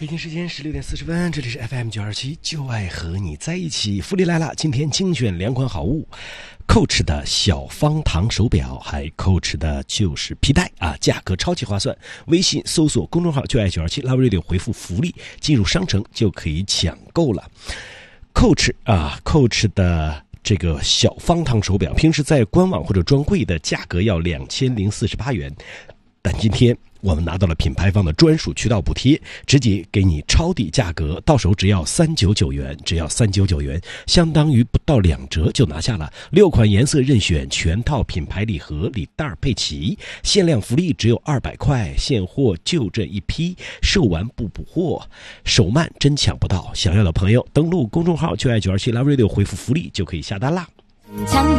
京时间16:40，这里是 FM927，就爱和你在一起。福利来了，今天精选2款好物。Coach 的小方糖手表，还 Coach 的就是皮带啊，价格超级划算。微信搜索公众号就爱927 Love Radio， 回复福利进入商城就可以抢购了。Coach 的这个小方糖手表，平时在官网或者专柜的价格要2048元，但今天我们拿到了品牌方的专属渠道补贴，直接给你超低价格，到手只要399元，只要399元，相当于不到2折就拿下了6款颜色任选，全套品牌礼盒礼袋配齐，限量福利只有200块，现货就这一批，售完不补货，手慢真抢不到。想要的朋友登录公众号就爱927 Love Radio， 回复福利就可以下单啦。